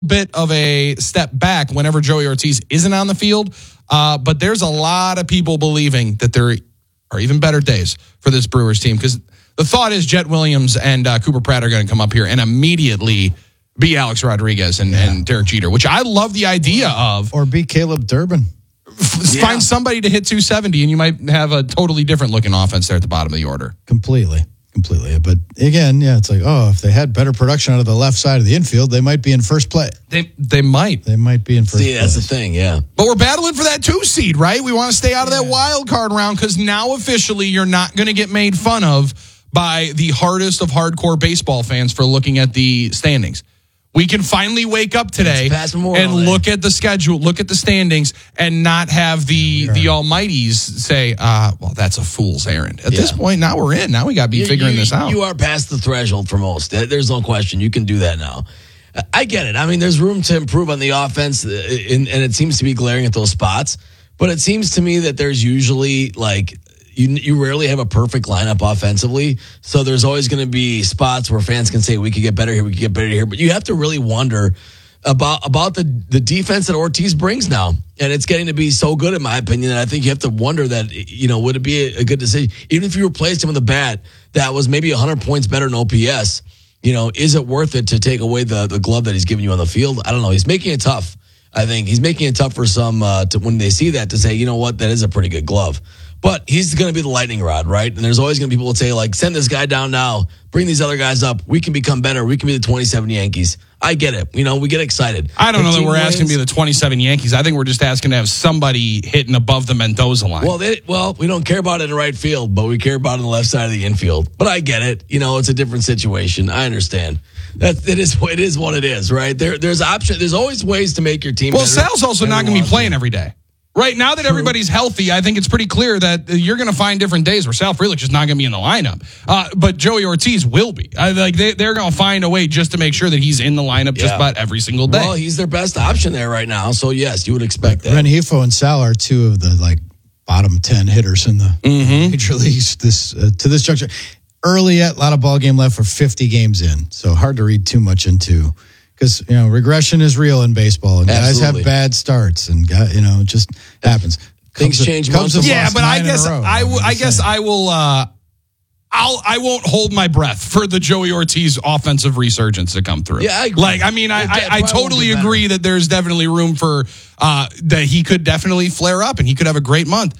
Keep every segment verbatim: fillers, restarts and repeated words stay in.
bit of a step back whenever Joey Ortiz isn't on the field. Uh, but there's a lot of people believing that there are even better days for this Brewers team, because the thought is Jet Williams and uh, Cooper Pratt are going to come up here and immediately be Alex Rodriguez and, yeah. and Derek Jeter, which I love the idea of. Or be Caleb Durbin. Find yeah. somebody to hit two seventy, and you might have a totally different looking offense there at the bottom of the order. Completely. Completely. But again, yeah, it's like, oh, if they had better production out of the left side of the infield, they might be in first place. They they might. They might be in first See, place. That's the thing, yeah. But we're battling for that two seed, right? We want to stay out of yeah. that wild card round, because now officially you're not going to get made fun of by the hardest of hardcore baseball fans for looking at the standings. We can finally wake up today and look at the schedule, look at the standings, and not have the the almighties say, uh, well, that's a fool's errand. At yeah. this point, now we're in. Now we got to be you, figuring you, this out. You are past the threshold for most. There's no question. You can do that now. I get it. I mean, there's room to improve on the offense, and it seems to be glaring at those spots. But it seems to me that there's usually, like, You you rarely have a perfect lineup offensively, so there's always going to be spots where fans can say we could get better here, we could get better here, but you have to really wonder about about the the defense that Ortiz brings now, and it's getting to be so good in my opinion that I think you have to wonder that, you know, would it be a, a good decision even if you replaced him with a bat that was maybe one hundred points better than O P S? You know, is it worth it to take away the the glove that he's giving you on the field? I don't know. He's making it tough. I think he's making it tough for some uh, to when they see that to say, you know what, that is a pretty good glove. But he's going to be the lightning rod, right? And there's always going to be people who say, like, send this guy down now, bring these other guys up. We can become better. We can be the twenty-seven Yankees. I get it. You know, we get excited. I don't know that we're wins. asking to be the twenty-seven Yankees. I think we're just asking to have somebody hitting above the Mendoza line. Well, they, well, we don't care about it in the right field, but we care about it on the left side of the infield. But I get it. You know, it's a different situation. I understand. That it is it is what it is, right? There, there's option. There's always ways to make your team well, better. Well, Sal's also not going to be playing every day. Right now that everybody's healthy, I think it's pretty clear that you're going to find different days where Sal Frelick is not going to be in the lineup. Uh, but Joey Ortiz will be. I, like they, they're going to find a way just to make sure that he's in the lineup yeah. just about every single day. Well, he's their best option there right now. So, yes, you would expect that. Rengifo and Sal are two of the like bottom ten hitters in the mm-hmm. major leagues this, uh, to this juncture. Early yet, a lot of ball game left for fifty games in. So hard to read too much into. Because, you know, regression is real in baseball. And guys have bad starts, and, you know, it just happens. Things Cubs change. Cubs yeah, but I guess I, w- I guess I will. Uh, I'll. I won't hold my breath for the Joey Ortiz offensive resurgence to come through. Yeah, I agree. like I mean, I, I, I totally agree that there's definitely room for uh, that he could definitely flare up and he could have a great month.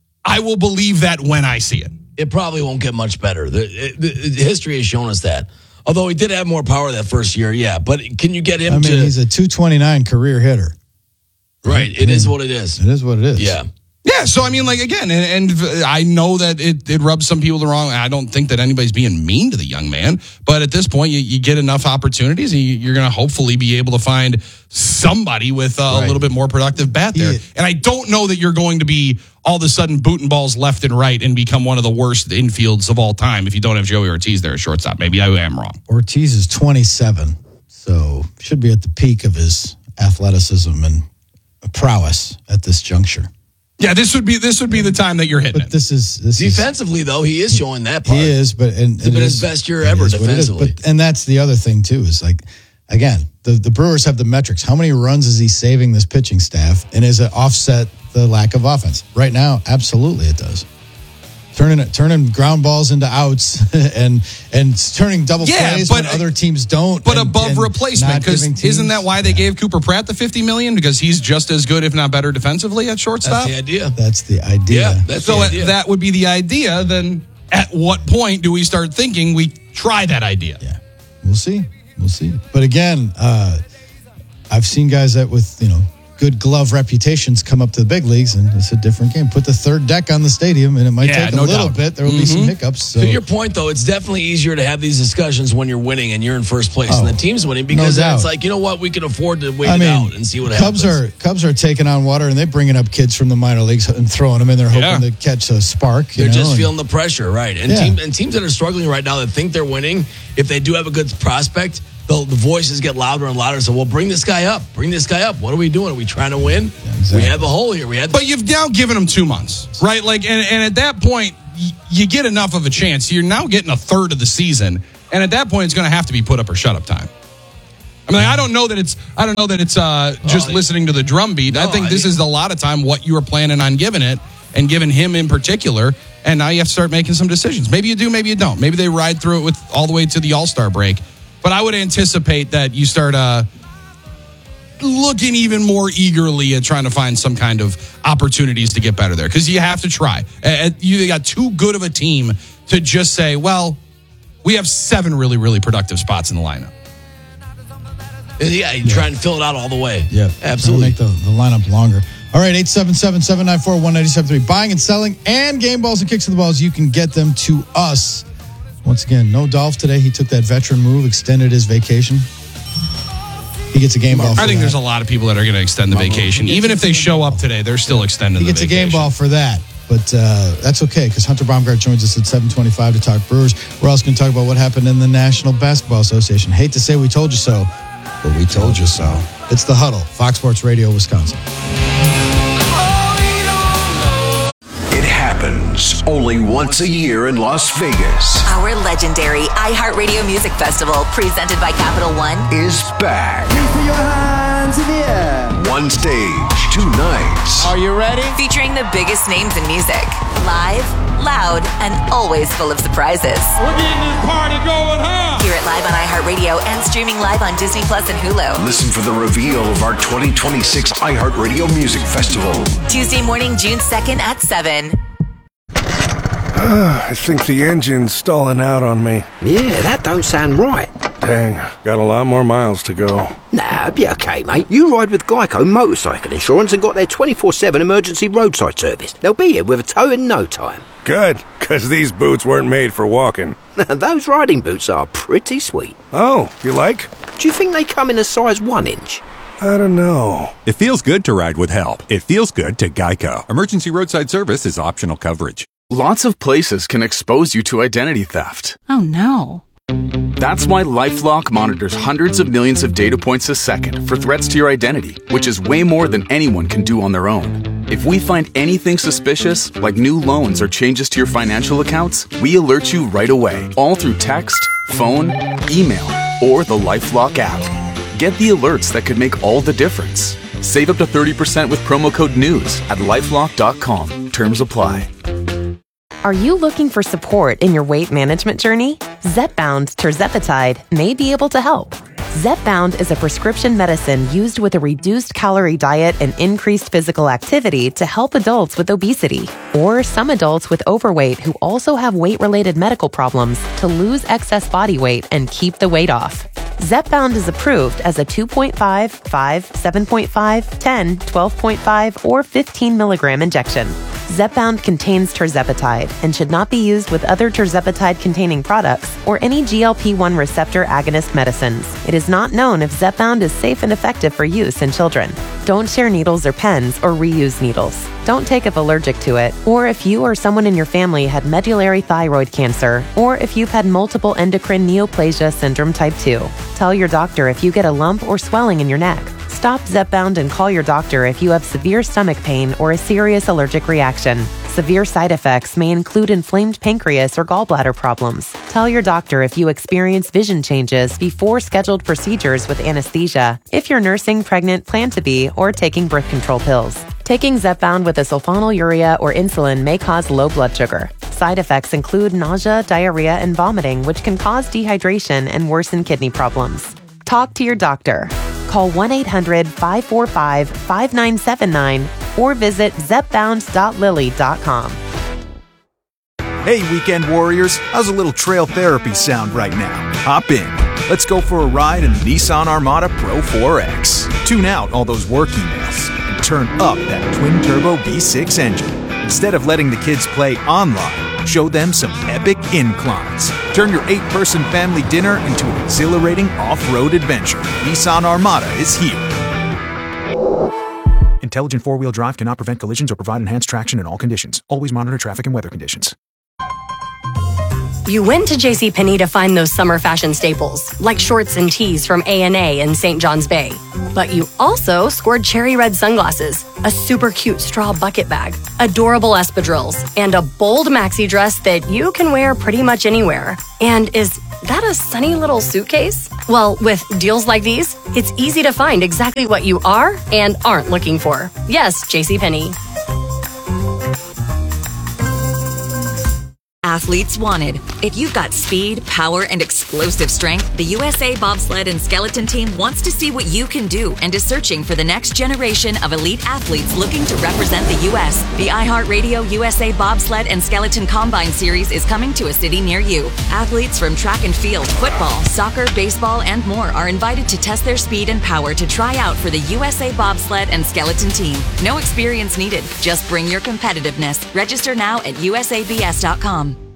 I will believe that when I see it. It probably won't get much better. The, the, the history has shown us that. Although he did have more power that first year, yeah. But can you get him I mean, to... he's a two twenty-nine career hitter. Right. It I mean, is what it is. It is what it is. Yeah. Yeah, so I mean, like, again, and, and I know that it, it rubs some people the wrong way. I don't think that anybody's being mean to the young man. But at this point, you, you get enough opportunities, and you, you're going to hopefully be able to find somebody with uh, right. a little bit more productive bat there. Yeah. And I don't know that you're going to be all of a sudden booting balls left and right and become one of the worst infields of all time if you don't have Joey Ortiz there at shortstop. Maybe I am wrong. Ortiz is twenty-seven, so should be at the peak of his athleticism and prowess at this juncture. Yeah, this would be this would be the time that you're hitting. But this is this defensively is, though he is showing that part. He is, but and it's been his best year ever defensively. But, and that's the other thing too is like again the the Brewers have the metrics. How many runs is he saving this pitching staff, and is it offset the lack of offense? Right now, absolutely it does. Turning turning ground balls into outs and and turning double yeah, plays but, when other teams don't. But and, above and replacement, because isn't that why they yeah. gave Cooper Pratt the fifty million dollars? Because he's just as good, if not better, defensively at shortstop. That's the idea. That's the idea. Yeah, that's so the idea. that would be the idea. Then at what point do we start thinking we try that idea? Yeah, we'll see. We'll see. But again, uh, I've seen guys that with you know. good glove reputations come up to the big leagues, and it's a different game. Put the third deck on the stadium, and it might yeah, take a no little doubt. bit. There will mm-hmm. be some hiccups. So. To your point, though, it's definitely easier to have these discussions when you're winning and you're in first place oh, and the team's winning because no it's like, you know what, we can afford to wait I it mean, out and see what Cubs happens. Are, Cubs are taking on water, and they're bringing up kids from the minor leagues and throwing them in there, hoping yeah. to catch a spark. You they're know, just and, feeling the pressure, right? And, yeah. team, and teams that are struggling right now that think they're winning, if they do have a good prospect, the voices get louder and louder. So, well, bring this guy up. Bring this guy up. What are we doing? Are we trying to win? Yeah, exactly. We have a hole here. We had, but you've now given him two months, right? Like, and, and at that point, y- you get enough of a chance. You're now getting a third of the season, and at that point, it's going to have to be put up or shut up time. I mean, I don't know that it's I don't know that it's uh, just oh, listening to the drum beat. No, I think this I, is a lot of time what you were planning on giving it and giving him in particular. And now you have to start making some decisions. Maybe you do, maybe you don't. Maybe they ride through it with all the way to the All-Star break. But I would anticipate that you start uh, looking even more eagerly at trying to find some kind of opportunities to get better there, because you have to try. Uh, you got too good of a team to just say, well, we have seven really, really productive spots in the lineup. Yeah, you yeah. try and fill it out all the way. Yeah, absolutely. Make the, the lineup longer. All right, eight seven seven, seven nine four, one nine seven three. Buying and selling and game balls and kicks of the balls. You can get them to us. Once again, no Dolph today. He took that veteran move, extended his vacation. He gets a game ball for I think that. There's a lot of people that are going to extend the vacation. Even if they show up today, they're still extending the vacation. He gets a game ball for that. But uh, that's okay, because Hunter Baumgart joins us at seven twenty-five to talk Brewers. We're also going to talk about what happened in the National Basketball Association. Hate to say we told you so, but we told you so. It's The Huddle, Fox Sports Radio, Wisconsin. It happens only once a year in Las Vegas. Our legendary iHeartRadio Music Festival, presented by Capital One, is back. Please put your hands in the air. One stage, two nights. Are you ready? Featuring the biggest names in music. Live, loud, and always full of surprises. We're getting this party going, huh? Hear it live on iHeartRadio and streaming live on Disney Plus and Hulu. Listen for the reveal of our twenty twenty-six iHeartRadio Music Festival. Tuesday morning, June second at seven. I think the engine's stalling out on me. Yeah, that don't sound right. Dang, got a lot more miles to go. Nah, be okay, mate. You ride with Geico Motorcycle Insurance and got their twenty-four seven emergency roadside service. They'll be here with a tow in no time. Good, because these boots weren't made for walking. Those riding boots are pretty sweet. Oh, you like? Do you think they come in a size one inch? I don't know. It feels good to ride with help. It feels good to Geico. Emergency roadside service is optional coverage. Lots of places can expose you to identity theft. Oh, no. That's why LifeLock monitors hundreds of millions of data points a second for threats to your identity, which is way more than anyone can do on their own. If we find anything suspicious, like new loans or changes to your financial accounts, we alert you right away, all through text, phone, email, or the LifeLock app. Get the alerts that could make all the difference. Save up to thirty percent with promo code NEWS at lifelock dot com. Terms apply. Are you looking for support in your weight management journey? Zepbound tirzepatide may be able to help. Zepbound is a prescription medicine used with a reduced calorie diet and increased physical activity to help adults with obesity, or some adults with overweight who also have weight-related medical problems to lose excess body weight and keep the weight off. Zepbound is approved as a two point five, five, seven point five, ten, twelve point five, or fifteen milligram injection. Zepbound contains tirzepatide and should not be used with other tirzepatide-containing products or any G L P one receptor agonist medicines. It is not known if Zepbound is safe and effective for use in children. Don't share needles or pens or reuse needles. Don't take if allergic to it, or if you or someone in your family had medullary thyroid cancer, or if you've had multiple endocrine neoplasia syndrome type two. Tell your doctor if you get a lump or swelling in your neck. Stop Zepbound and call your doctor if you have severe stomach pain or a serious allergic reaction. Severe side effects may include inflamed pancreas or gallbladder problems. Tell your doctor if you experience vision changes before scheduled procedures with anesthesia, if you're nursing, pregnant, plan to be, or taking birth control pills. Taking Zepbound with a sulfonylurea or insulin may cause low blood sugar. Side effects include nausea, diarrhea, and vomiting, which can cause dehydration and worsen kidney problems. Talk to your doctor. Call one eight hundred, five four five, five nine seven nine or visit zepbound dot lilly dot com. Hey, weekend warriors, how's a little trail therapy sound right now? Hop in. Let's go for a ride in the Nissan Armada Pro four X. Tune out all those work emails and turn up that twin-turbo V six engine. Instead of letting the kids play online, show them some epic inclines. Turn your eight-person family dinner into an exhilarating off-road adventure. Nissan Armada is here. Intelligent four-wheel drive cannot prevent collisions or provide enhanced traction in all conditions. Always monitor traffic and weather conditions. You went to JCPenney to find those summer fashion staples, like shorts and tees from A and A in Saint John's Bay. But you also scored cherry red sunglasses, a super cute straw bucket bag, adorable espadrilles, and a bold maxi dress that you can wear pretty much anywhere and is that a sunny little suitcase? Well, with deals like these, it's easy to find exactly what you are and aren't looking for. Yes, JCPenney. Athletes wanted. If you've got speed, power, and explosive strength, the U S A Bobsled and Skeleton Team wants to see what you can do and is searching for the next generation of elite athletes looking to represent the U S. The iHeartRadio U S A Bobsled and Skeleton Combine Series is coming to a city near you. Athletes from track and field, football, soccer, baseball, and more are invited to test their speed and power to try out for the U S A Bobsled and Skeleton Team. No experience needed. Just bring your competitiveness. Register now at U S A B S dot com.